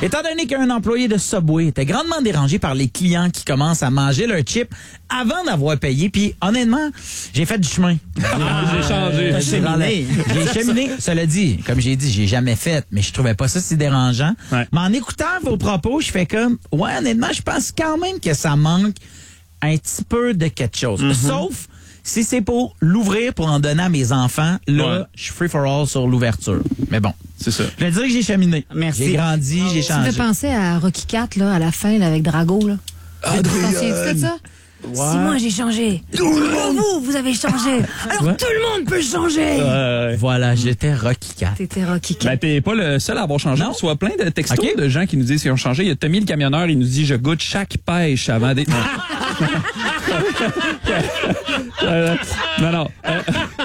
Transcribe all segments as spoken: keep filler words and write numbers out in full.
Étant donné qu'un employé de Subway était grandement dérangé par les clients qui commencent à manger leur chip avant d'avoir payé, puis honnêtement, j'ai fait du chemin. Ah, j'ai changé. J'ai cheminé. J'ai cheminé. Cela dit, comme j'ai dit, j'ai jamais fait, mais je trouvais pas ça si dérangeant. Ouais. Mais en écoutant vos propos, je fais comme, ouais, honnêtement, je pense quand même que ça manque un petit peu de quelque chose. Mm-hmm. Sauf si c'est pour l'ouvrir pour en donner à mes enfants, là, Ouais. je suis free for all sur l'ouverture. Mais bon. C'est ça. Je vais dire que j'ai cheminé. Merci. J'ai grandi, j'ai Ça me changé. fait penser à Rocky quatre, là, à la fin, là, avec Drago, là. Tu t'en souviens-tu de ça? Si moi j'ai changé, pour vous, vous avez changé. Alors Ouais. tout le monde peut changer. Euh, Voilà, j'étais Rocky quatre. T'étais Rocky Ben, quatre. t'es pas le seul à avoir changé. Non. On reçoit plein de textos Ok. de gens qui nous disent qu'ils ont changé. Il y a Tommy le camionneur, il nous dit « Je goûte chaque pêche avant d'être... » Euh, Non, non. Euh,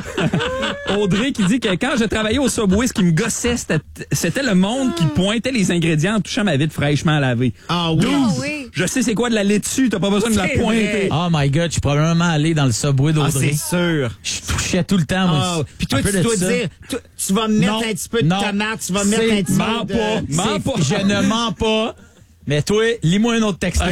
Audrey qui dit que quand je travaillais au Subway, ce qui me gossait, c'était, c'était le monde qui pointait les ingrédients en touchant ma vitre fraîchement lavée. Ah oui. Ah oui. Je sais c'est quoi de la laitue, t'as pas besoin de la C'est pointer. vrai. Oh my God, je suis probablement allé dans le Subway Ah, d'Audrey. c'est sûr. Je touchais tout le temps. moi, Ah, puis un toi, peu tu de dois ça. dire, tu, tu vas mettre Non, un petit peu de non, tomate, tu vas mettre c'est- un petit mens peu de... pas, Mens c'est- pas. Je ne mens pas. Mais toi, lis-moi un autre texte.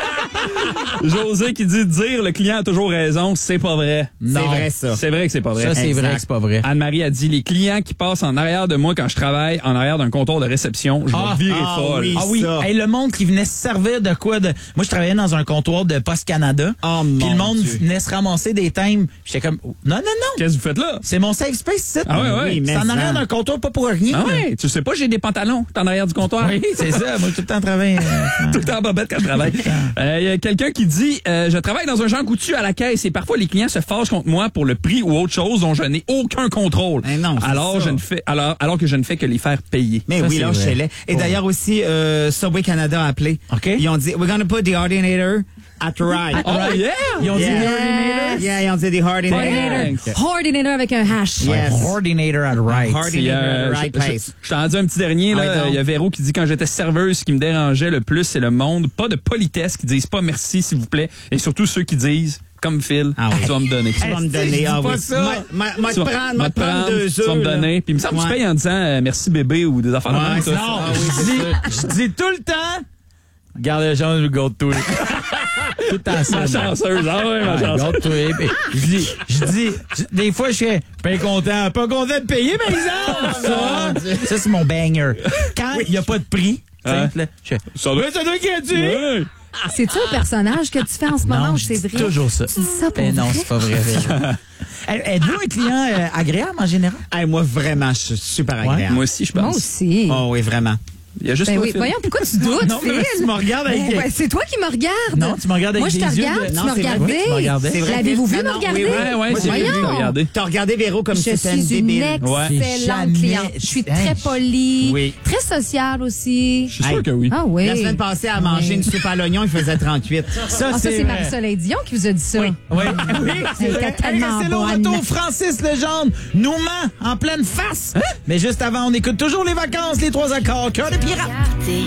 José qui dit dire le client a toujours raison, c'est pas vrai. Non. C'est vrai, ça. C'est vrai que c'est pas vrai. Ça, c'est Exact. vrai que c'est pas vrai. Anne-Marie a dit les clients qui passent en arrière de moi quand je travaille en arrière d'un comptoir de réception, je vais Ah, virer ah folle. oui. Ah oui, ça. hey, le monde qui venait se servir de quoi de. Moi, je travaillais dans un comptoir de Poste Canada. Oh, Puis mon le monde Dieu. venait se ramasser des thèmes. J'étais comme, non, non, non. Qu'est-ce que vous faites là? C'est mon safe space, c'est Ah ouais, ouais. Oui, mais C'est en arrière ça. d'un comptoir, pas pour rien. Ah ouais, tu sais pas, j'ai des pantalons, t'es en arrière du comptoir. Oui, c'est ça. Moi, tout le temps travaillé. euh, Tout le temps en bobette quand je travaille. Il y a quelqu'un qui dit euh, je travaille dans un Jean Coutu à la caisse et parfois les clients se fâchent contre moi pour le prix ou autre chose dont je n'ai aucun contrôle. Eh non, c'est alors ça. je ne fais alors alors que je ne fais que les faire payer. Mais Ça, oui, c'est là, vrai. chez les. Et Ouais. d'ailleurs aussi, euh, Subway Canada a appelé. OK. Ils ont dit, we're gonna put the ordinator at the right. Oh yeah. Ils ont dit Yeah. the ordinator. Yeah, ils ont dit the ordinator. Ordinator. Ordinator avec un hash. Yes. Ordinator at right. Hard- Puis, euh, right je- je- place. Je t'en ai dit un petit dernier, là. Ah, Il donc. y a Véro qui dit quand j'étais serveuse, ce qui me dérangeait le plus, c'est le monde. Pas de politesse, qui disent pas merci, s'il vous plaît. Et surtout ceux qui disent, comme Phil, Ah oui. tu vas me donner. Tu vas me donner, dis ah pas oui. ça. Moi, moi, moi, te Tu vas- prendre, moi moi, te te prendre deux tu vas œufs. me là. donner. Puis il me semble que tu Ouais. payes en disant euh, merci bébé ou des affaires de Ouais, même, c'est ça. ça. Non, Ah oui, je, c'est dis, je dis tout le temps, garde le chance, je garde tout. Tout le temps ça. Ma moi. chanceuse, ah ouais, ma Ouais, chanceuse. garde tout. Puis Je dis, je dis, je- des fois, je fais, pas content, pas content de payer, par exemple. Ça, ça c'est mon banger. Quand il n'y a pas de prix, simple, là, je fais, Ça doit- mais ça doit être gratuit. Ouais. C'est-tu un personnage que tu fais en ce moment Non, ou je c'est dis vrai? toujours ça. Tu dis ça pour Eh non, vrai? c'est pas vrai. Eh, Êtes-vous un client euh, agréable en général? Hey, moi, vraiment, je suis super agréable. Moi aussi, je Moi pense. aussi. Oh oui, vraiment. Il y a juste Ben toi, oui, Phil. voyons, pourquoi tu doutes, Non, mais Phil? tu me regardes avec Ben, des- ben, c'est toi qui me regardes. Non, tu me regardes avec Moi, je des te yeux regarde, de- tu Non, me c'est vrai. regardais. Oui, tu me regardais. C'est vrai. L'avez-vous vu Non, me non, regarder? oui, oui. Ouais, ouais, Moi, c'est j'ai lui vu. qui t'a regardé. T'as regardé Véro comme Je si c'était une suis une débile. Ouais. excellente Jamais- cliente. Je suis très Hey. polie, Oui. très sociale aussi. Je suis sûr Hey. que oui. Ah oui. La semaine passée, à manger Oui. une soupe à l'oignon, il faisait trente-huit. Ça, Ah, ça, c'est vrai. Marie-Soleil Dion qui vous a dit ça. Oui, oui, oui, c'est Elle vrai. était tellement Restez là au bonne. retour, Francis Legendre nous ment en pleine face. Mais juste avant, on écoute toujours les vacances, les trois accords, cœur de pirate.